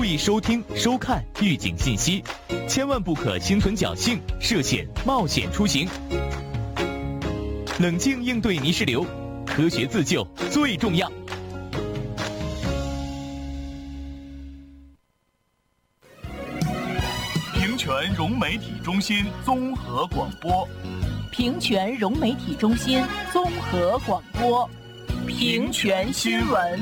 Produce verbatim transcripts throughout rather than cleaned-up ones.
意收听、收看预警信息，千万不可心存侥幸涉险冒险出行。冷静应对泥石流，科学自救最重要。 平泉融媒体中心综合广播， 平泉融媒体中心综合广播，平泉新闻。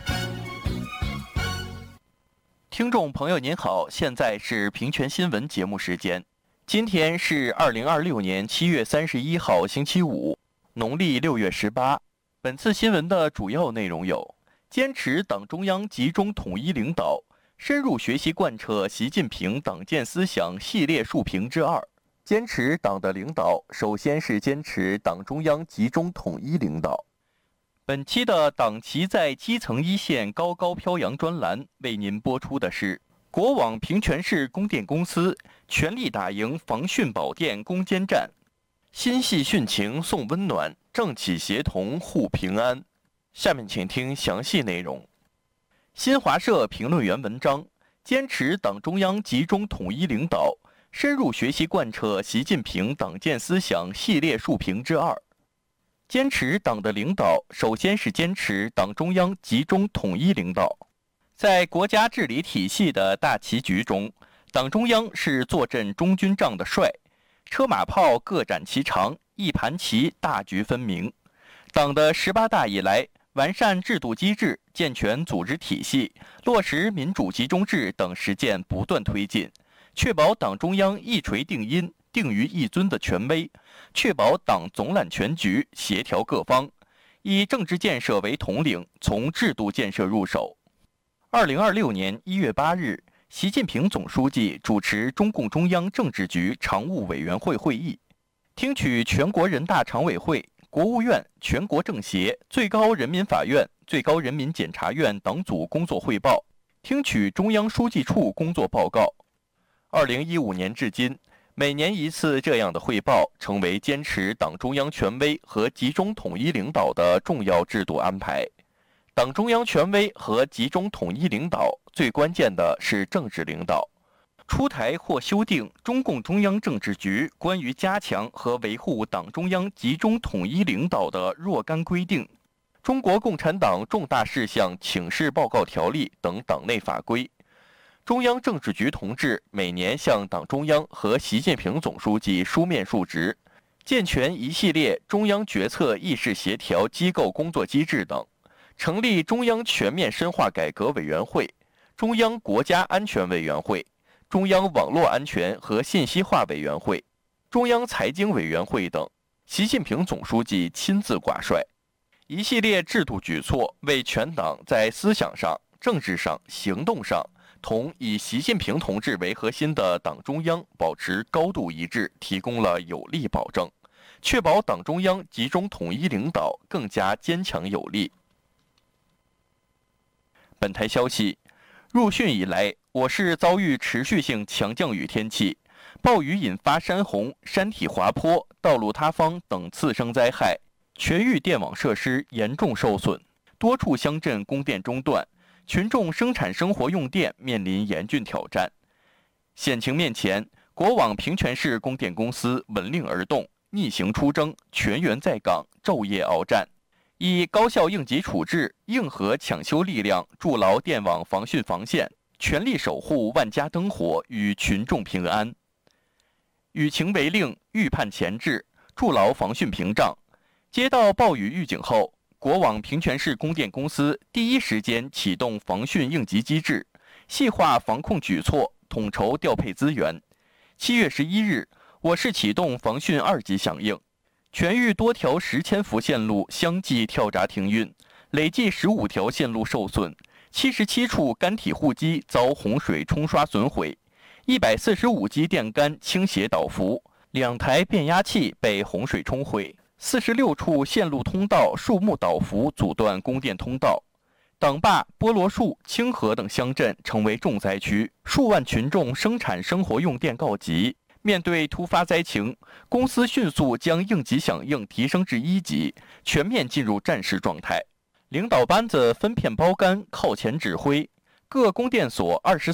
听众朋友您好，现在是平泉新闻节目时间。今天是二零二六年七月三十一号星期五，农历六月十八。本次新闻的主要内容有：坚持党中央集中统一领导，深入学习贯彻习近平党建思想系列述评之二。坚持党的领导，首先是坚持党中央集中统一领导。本期的党旗在基层一线高高飘扬专栏为您播出的是国网平泉市供电公司全力打赢防汛保电攻坚战，心系汛情送温暖，政企协同护平安。下面请听详细内容。新华社评论员文章：坚持党中央集中统一领导，深入学习贯彻习近平党建思想系列述评之二。坚持党的领导，首先是坚持党中央集中统一领导。在国家治理体系的大棋局中，党中央是坐镇中军帐的帅，车马炮各展其长，一盘棋大局分明。党的十八大以来，完善制度机制，健全组织体系，落实民主集中制等实践不断推进，确保党中央一锤定音、定于一尊的权威，确保党总揽全局、协调各方，以政治建设为统领，从制度建设入手。二零二六年一月八日，习近平总书记主持中共中央政治局常务委员会会议，听取全国人大常委会、国务院、全国政协、最高人民法院、最高人民检察院党组工作汇报，听取中央书记处工作报告。二零一五年至今，每年一次这样的汇报，成为坚持党中央权威和集中统一领导的重要制度安排。党中央权威和集中统一领导，最关键的是政治领导。出台或修订中共中央政治局关于加强和维护党中央集中统一领导的若干规定、中国共产党重大事项请示报告条例等党内法规。中央政治局同志每年向党中央和习近平总书记书面述职，健全一系列中央决策议事协调机构工作机制等，成立中央全面深化改革委员会、中央国家安全委员会、中央网络安全和信息化委员会、中央财经委员会等，习近平总书记亲自挂帅。一系列制度举措为全党在思想上、政治上、行动上同以习近平同志为核心的党中央保持高度一致提供了有力保证，确保党中央集中统一领导更加坚强有力。本台消息，入汛以来，我市遭遇持续性强降雨天气，暴雨引发山洪、山体滑坡、道路塌方等次生灾害，全域电网设施严重受损，多处乡镇供电中断，群众生产生活用电面临严峻挑战。险情面前，国网平泉市供电公司闻令而动，逆行出征，全员在岗，昼夜鏖战，以高效应急处置、硬核抢修力量筑牢电网防汛防线，全力守护万家灯火与群众平安。雨情为令，预判前置，筑牢防汛屏障。接到暴雨预警后，国网平泉市供电公司第一时间启动防汛应急机制，细化防控举措，统筹调配资源。七月十一日，我市启动防汛二级响应，全域多条十千伏线路相继跳闸停运，累计十五条线路受损，七十七处干体护机遭洪水冲刷损毁，一百四十五基电杆倾斜倒伏，两台变压器被洪水冲毁。四十六处线路通道树木倒伏，阻断供电通道。党坝、菠萝树、清河等乡镇成为重灾区，数万群众生产生活用电告急。面对突发灾情，公司迅速将应急响应提升至一级，全面进入战时状态。领导班子分片包干，靠前指挥，各供电所二十